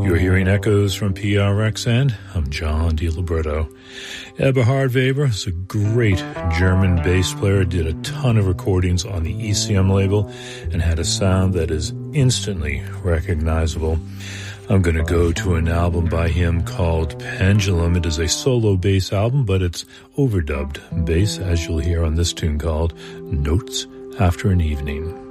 You're hearing echoes from PRX, and I'm John DiLiberto. Eberhard Weber is a great German bass player, did a ton of recordings on the ECM label, and had a sound that is instantly recognizable. I'm going to go to an album by him called Pendulum. It is a solo bass album, but it's overdubbed bass, as you'll hear on this tune called Notes After an Evening.